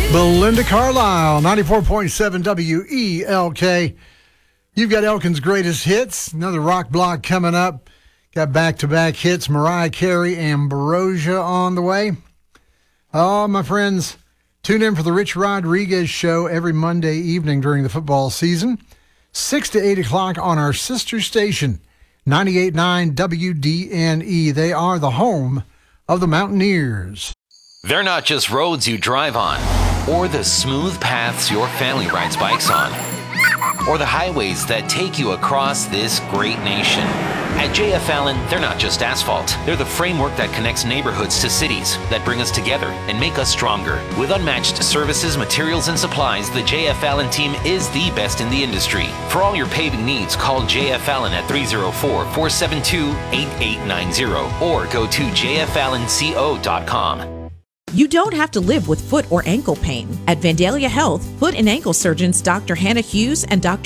Belinda Carlisle, 94.7 WELK. You've got Elkin's greatest hits. Another rock block coming up. Got back-to-back hits. Mariah Carey, Ambrosia on the way. Oh, my friends, tune in for the Rich Rodriguez Show every Monday evening during the football season, 6 to 8 o'clock on our sister station, 98.9 WDNE. They are the home of the Mountaineers. They're not just roads you drive on, or the smooth paths your family rides bikes on, or the highways that take you across this great nation. At J.F. Allen, they're not just asphalt. They're the framework that connects neighborhoods to cities, that bring us together and make us stronger. With unmatched services, materials, and supplies, the J.F. Allen team is the best in the industry. For all your paving needs, call J.F. Allen at 304-472-8890 or go to jfallenco.com. You don't have to live with foot or ankle pain. At Vandalia Health, foot and ankle surgeons Dr. Hannah Hughes and Dr.